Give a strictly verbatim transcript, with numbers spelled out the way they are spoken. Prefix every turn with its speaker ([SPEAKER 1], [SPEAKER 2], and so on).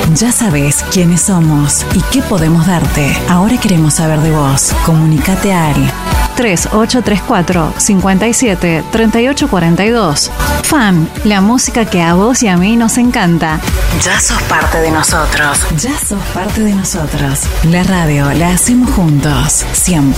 [SPEAKER 1] Ya sabes quiénes somos y qué podemos darte. Ahora queremos saber de vos. Comunicate al
[SPEAKER 2] tres ocho tres cuatro, cinco siete, tres ocho cuatro dos. Fan, la música que a vos y a mí nos encanta.
[SPEAKER 1] Ya sos parte de nosotros. Ya sos parte de nosotros. La radio la hacemos juntos, siempre.